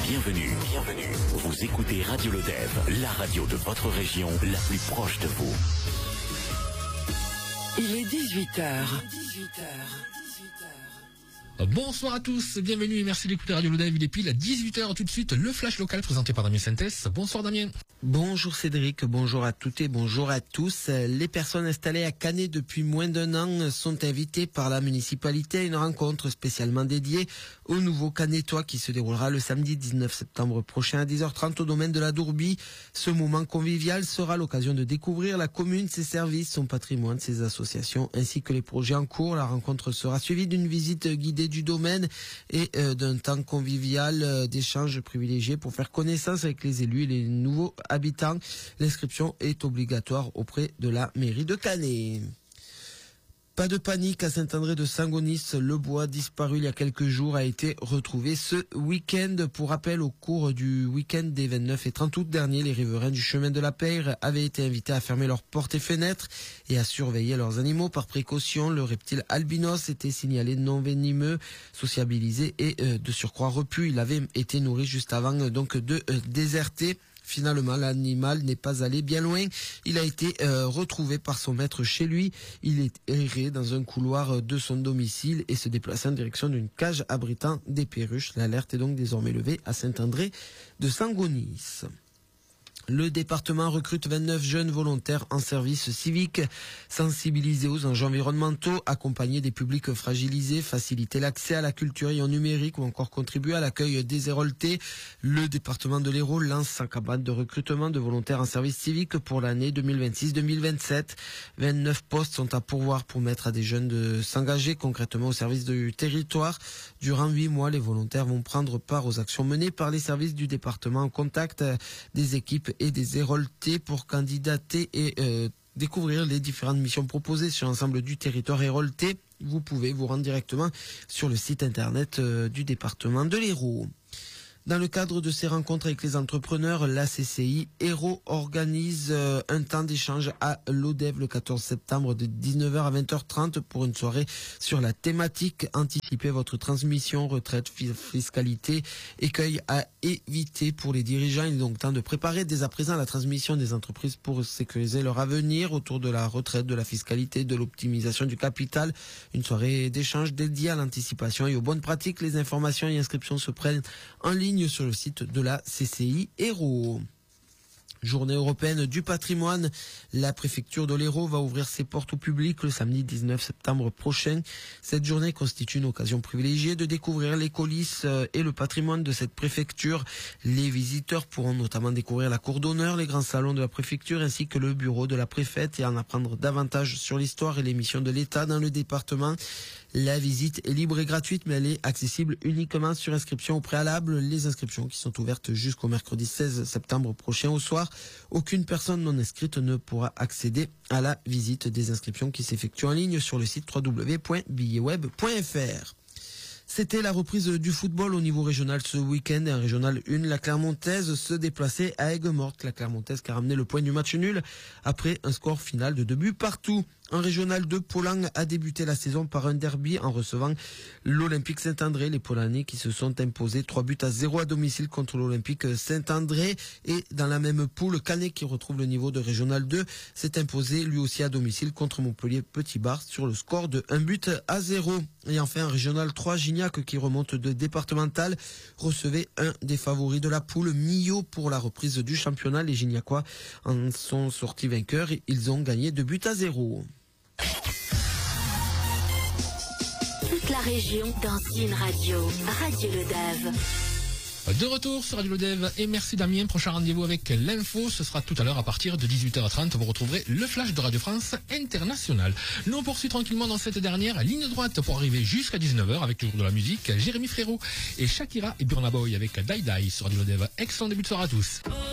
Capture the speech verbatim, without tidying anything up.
Bienvenue, bienvenue. Vous écoutez Radio Lodève, la radio de votre région, la plus proche de vous. Il est dix-huit heures. Bonsoir à tous, bienvenue et merci d'écouter Radio Lodève. Il est pile à dix-huit heures tout de suite, le flash local présenté par Damien Sintès. Bonsoir Damien. Bonjour Cédric, bonjour à toutes et bonjour à tous. Les personnes installées à Canet depuis moins d'un an sont invitées par la municipalité à une rencontre spécialement dédiée au nouveau Canetois qui se déroulera le samedi dix-neuf septembre prochain à dix heures trente au domaine de la Dourbie. Ce moment convivial sera l'occasion de découvrir la commune, ses services, son patrimoine, ses associations ainsi que les projets en cours. La rencontre sera suivie d'une visite guidée du domaine et euh, d'un temps convivial euh, d'échange privilégié pour faire connaissance avec les élus et les nouveaux habitants. L'inscription est obligatoire auprès de la mairie de Canet. Pas de panique à Saint-André de Sangonis. Le bois disparu il y a quelques jours a été retrouvé ce week-end. Pour rappel, au cours du week-end des vingt-neuf et trente août dernier, les riverains du chemin de la Peyre avaient été invités à fermer leurs portes et fenêtres et à surveiller leurs animaux. Par précaution, le reptile albinos était signalé non venimeux, sociabilisé et euh, de surcroît repu. Il avait été nourri juste avant euh, donc de euh, déserter. Finalement, l'animal n'est pas allé bien loin. Il a été euh, retrouvé par son maître chez lui. Il est erré dans un couloir de son domicile et se déplaçait en direction d'une cage abritant des perruches. L'alerte est donc désormais levée à Saint-André de Sangonis. Le département recrute vingt-neuf jeunes volontaires en service civique, sensibilisés aux enjeux environnementaux, accompagner des publics fragilisés, faciliter l'accès à la culture et au numérique ou encore contribuer à l'accueil des Héroltais. Le département de l'Hérault lance sa campagne de recrutement de volontaires en service civique pour l'année deux mille vingt-six deux mille vingt-sept. vingt-neuf postes sont à pourvoir pour permettre à des jeunes de s'engager concrètement au service du territoire. Durant huit mois, les volontaires vont prendre part aux actions menées par les services du département en contact des équipes et des Héroltais pour candidater et euh, découvrir les différentes missions proposées sur l'ensemble du territoire héroltais. Vous pouvez vous rendre directement sur le site internet euh, du département de l'Hérault. Dans le cadre de ces rencontres avec les entrepreneurs, la C C I Hérault organise euh, un temps d'échange à Lodève le quatorze septembre de dix-neuf heures à vingt heures trente pour une soirée sur la thématique anticiper votre transmission, retraite, fiscalité, écueil à éviter pour les dirigeants. Il est donc temps de préparer dès à présent la transmission des entreprises pour sécuriser leur avenir autour de la retraite, de la fiscalité, de l'optimisation du capital. Une soirée d'échange dédiée à l'anticipation et aux bonnes pratiques. Les informations et inscriptions se prennent en ligne sur le site de la C C I Hérault. Journée européenne du patrimoine. La préfecture de l'Hérault va ouvrir ses portes au public le samedi dix-neuf septembre prochain. Cette journée constitue une occasion privilégiée de découvrir les coulisses et le patrimoine de cette préfecture. Les visiteurs pourront notamment découvrir la cour d'honneur, les grands salons de la préfecture ainsi que le bureau de la préfète et en apprendre davantage sur l'histoire et les missions de l'État dans le département. La visite est libre et gratuite, mais elle est accessible uniquement sur inscription au préalable. Les inscriptions qui sont ouvertes jusqu'au mercredi seize septembre prochain au soir. Aucune personne non inscrite ne pourra accéder à la visite des inscriptions qui s'effectuent en ligne sur le site w w w point billets web point f r. C'était la reprise du football au niveau régional ce week-end. En régional un, la Clermontaise se déplaçait à Aigues-Mortes. La Clermontaise qui a ramené le point du match nul après un score final de deux buts partout. En régional deux, Paulan a débuté la saison par un derby en recevant l'Olympique Saint-André. Les Paulanais qui se sont imposés trois buts à zéro à domicile contre l'Olympique Saint-André. Et dans la même poule, Canet qui retrouve le niveau de régional deux s'est imposé lui aussi à domicile contre Montpellier Petit Bar sur le score de un but à zéro. Et enfin en régional trois, Gignac qui remonte de départemental recevait un des favoris de la poule, Millau, pour la reprise du championnat. Les Gignacois en sont sortis vainqueurs et ils ont gagné deux buts à zéro. Toute la région dans une radio, Radio Lodève. De retour sur Radio Lodève et merci Damien. Prochain rendez-vous avec l'info, ce sera tout à l'heure à partir de dix-huit heures trente. Vous retrouverez le flash de Radio France Internationale. Nous on poursuit tranquillement dans cette dernière ligne droite pour arriver jusqu'à dix-neuf heures avec toujours de la musique. Jérémy Frérot et Shakira et Burna Boy avec Die Die sur Radio Lodève. Excellent début de soirée à tous.